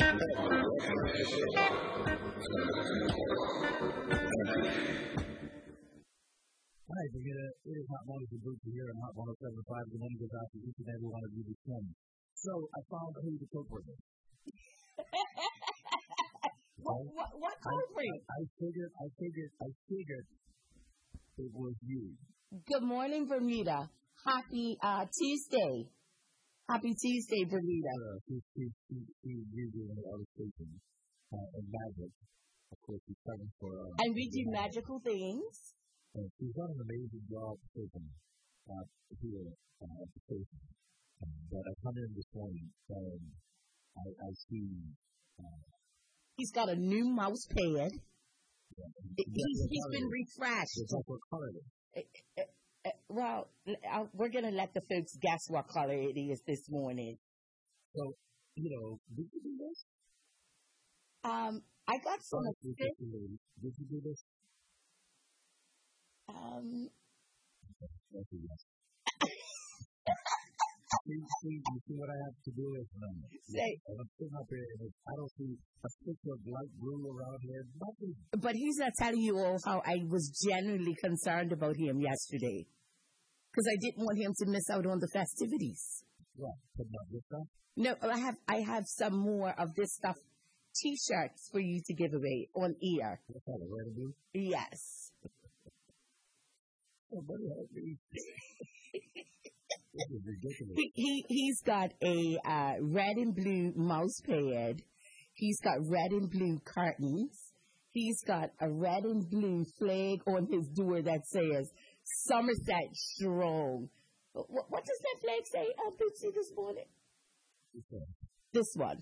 Hi, it is Hot Mornings with Boots here on Hot 107.5. The morning goes out to each and every one of you this morning. So I found who the culprit is. What culprit? I figured it was you. Good morning, Bermuda. Happy Tuesday. Happy Tuesday, Bermuda. She's usually in the other station in Magic. Of course, she's coming for... and we do magical things. She's done an amazing job here at the station. But I come in this morning and I see... he's got a new mouse pad. He's been refreshed. What color is it? Well, we're going to let the folks guess what color it is this morning. So, did you do this? I got some... Did you do this? That's a yes. You see what I have to do is I'm sitting up here and I don't see a stick of light blue around here. Nothing. But he's not telling you all how I was genuinely concerned about him yesterday. Because I didn't want him to miss out on the festivities. What? This stuff? No, I have some more of this stuff. T-shirts for you to give away on air. What's that, a red and blue? Yes. Oh, buddy, this is ridiculous. He's got a red and blue mouse pad. He's got red and blue curtains. He's got a red and blue flag on his door that says Somerset Strong. What does that flag say, Bootsy, this morning? This one.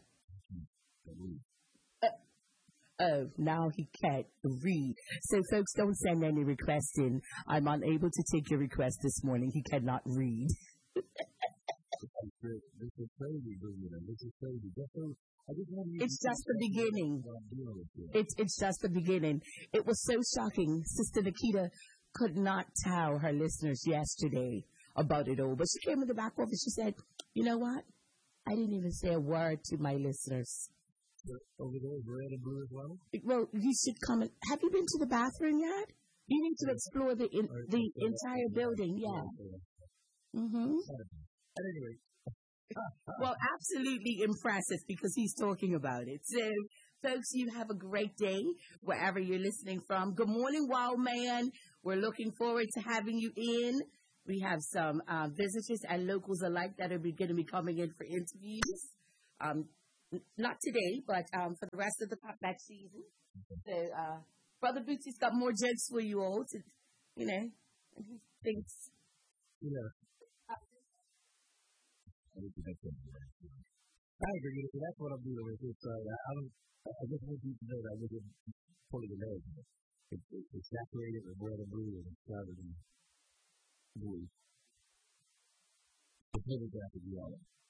Oh, now he can't read. So, folks, don't send any requests in. I'm unable to take your request this morning. He cannot read. This is crazy, Bermuda. This is crazy. It's just the beginning. It's just the beginning. It was so shocking. Sister Nikita could not tell her listeners yesterday about it all. But she came in the back office. She said, you know what? I didn't even say a word to my listeners. Over there is red and blue as well? Well, you should come and... Have you been to the bathroom yet? You need to explore the entire building, yeah. Mm-hmm. At any rate. Well, absolutely impressive because he's talking about it. So, folks, you have a great day wherever you're listening from. Good morning, Wild Man. We're looking forward to having you in. We have some visitors and locals alike that are going to be coming in for interviews. Not today, but for the rest of the potluck season. So, Brother Bootsy's got more jokes for you all to, and he thinks. Yeah. I agree. That's what I'm doing with this. I just want you to know that I wasn't pulling it out. It's saturated with red and blue and it's covered in blue. The photograph is yellow.